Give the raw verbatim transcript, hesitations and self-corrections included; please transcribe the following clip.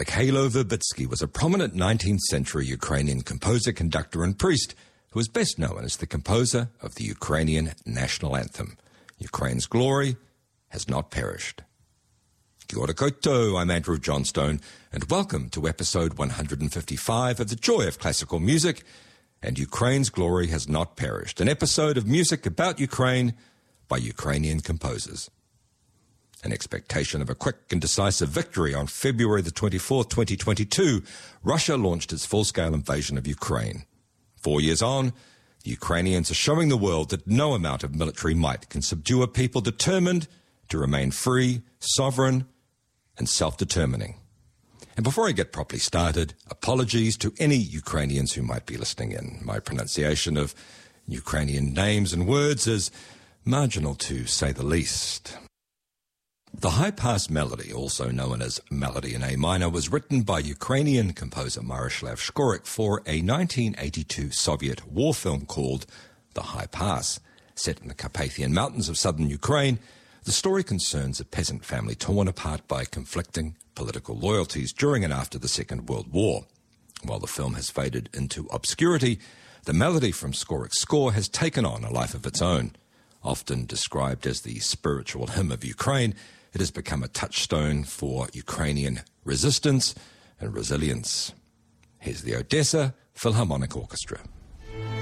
Mikhailo Verbitsky was a prominent nineteenth century Ukrainian composer, conductor and priest who is best known as the composer of the Ukrainian national anthem, Ukraine's Glory Has Not Perished. Kia ora koutou, I'm Andrew Johnstone, and welcome to episode one hundred fifty-five of The Joy of Classical Music and Ukraine's Glory Has Not Perished, an episode of music about Ukraine by Ukrainian composers. In expectation of a quick and decisive victory on February the twenty-fourth, twenty twenty-two, Russia launched its full-scale invasion of Ukraine. Four years on, the Ukrainians are showing the world that no amount of military might can subdue a people determined to remain free, sovereign, and self-determining. And before I get properly started, apologies to any Ukrainians who might be listening in. My pronunciation of Ukrainian names and words is marginal, to say the least. The High Pass Melody, also known as Melody in A minor, was written by Ukrainian composer Miroslav Skorik for a nineteen eighty-two Soviet war film called The High Pass. Set in the Carpathian Mountains of southern Ukraine, the story concerns a peasant family torn apart by conflicting political loyalties during and after the Second World War. While the film has faded into obscurity, the melody from Skorik's score has taken on a life of its own. Often described as the spiritual hymn of Ukraine, it has become a touchstone for Ukrainian resistance and resilience. Here's the Odessa Philharmonic Orchestra.